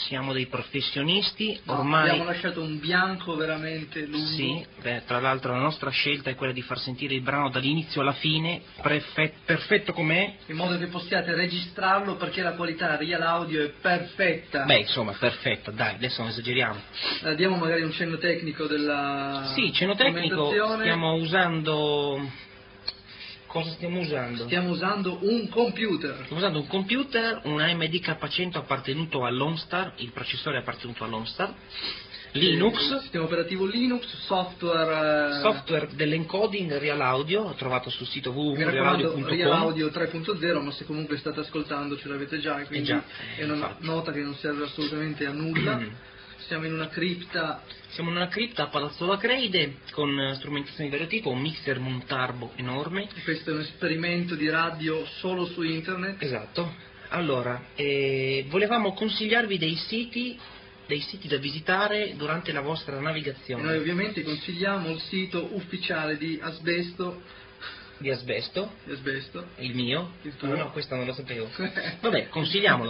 siamo dei professionisti, No, ormai... abbiamo lasciato un bianco veramente lungo. Sì, tra l'altro la nostra scelta è quella di far sentire il brano dall'inizio alla fine, perfetto com'è. In modo che possiate registrarlo, perché la qualità real audio è perfetta. Beh, insomma, perfetto, dai, adesso non esageriamo. Diamo magari un cenno tecnico della Sì, cenno tecnico, strumentazione. stiamo usando... Cosa stiamo usando? Stiamo usando un computer. Stiamo usando un computer, un AMD K100 appartenuto all'OnStar, il processore è appartenuto all'OnStar, Linux, Sistema operativo Linux, software... software dell'encoding Real Audio, ho trovato sul sito Mi raccomando, www.realaudio.com. Real Audio 3.0, ma se comunque state ascoltando ce l'avete già, e quindi è una infatti. nota che non serve assolutamente a nulla. Siamo in una cripta. Siamo in una cripta a Palazzo Lacreide con strumentazioni di vario tipo, un mixer Montarbo enorme. Questo è un esperimento di radio solo su internet. Esatto. Allora, volevamo consigliarvi dei siti da visitare durante la vostra E navigazione. noi ovviamente consigliamo il sito ufficiale di Asbesto. Di Asbesto, il mio? Il tuo? No, questo non lo sapevo. Vabbè, consigliamolo,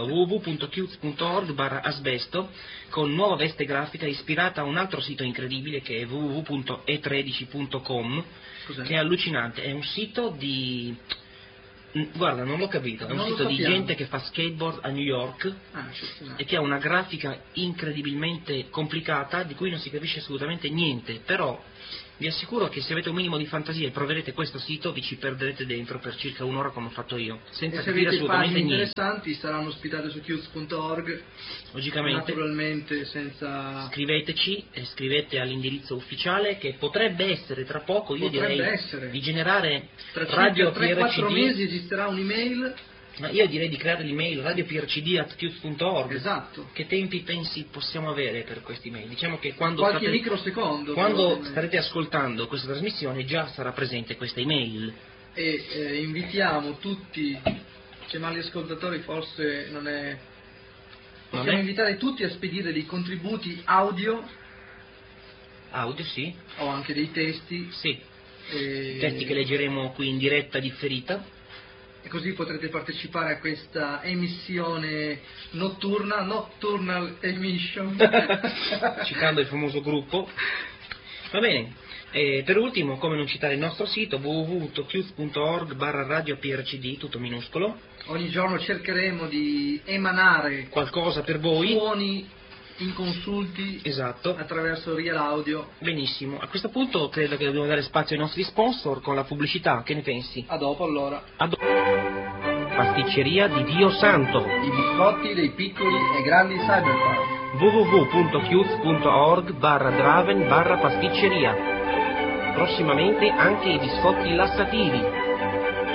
www.qt.org/asbesto, con nuova veste grafica ispirata a un altro sito incredibile che è www.e13.com, Cos'è? che è allucinante, è un sito di... Guarda, non l'ho capito, è un Non lo sito di sappiamo. gente che fa skateboard a New York Eccezionale. e che ha una grafica incredibilmente complicata di cui non si capisce assolutamente niente, però vi assicuro che se avete un minimo di fantasia e proverete questo sito vi ci perderete dentro per circa un'ora come ho fatto io, senza E se capire avete assolutamente pagine niente. interessanti saranno ospitate su qt.org, Logicamente naturalmente senza... scriveteci e scrivete all'indirizzo ufficiale che potrebbe essere tra poco, io Potrebbe direi essere. di generare Tra Radio circa 3-4 mesi PRCD, esisterà un'email. ma io direi di creare l'email radioprcd@qt.org. Esatto. Che tempi pensi possiamo avere per questi email? Diciamo che quando Qualche microsecondo. quando probabilmente. starete ascoltando questa trasmissione già sarà presente questa email. E invitiamo tutti, chiamarli ascoltatori forse non è... Possiamo invitare tutti a spedire dei contributi audio Audio, sì. o anche dei testi. Sì. E... Testi che leggeremo qui in diretta differita. E così potrete partecipare a questa emissione notturna, Nocturnal Emission. Citando il famoso gruppo. Va bene. Per ultimo, come non citare il nostro sito www.qt.org/radioprcd, tutto minuscolo. Ogni giorno cercheremo di emanare Qualcosa per voi. suoni inconsulti, Esatto. attraverso Real Audio. Benissimo. A questo punto credo che dobbiamo dare spazio ai nostri sponsor con la pubblicità. Che ne pensi? A dopo allora. Pasticceria di Dio Santo. I biscotti dei piccoli e grandi cyberpunk. www.qt.org/draven/pasticceria. Prossimamente anche i biscotti lassativi.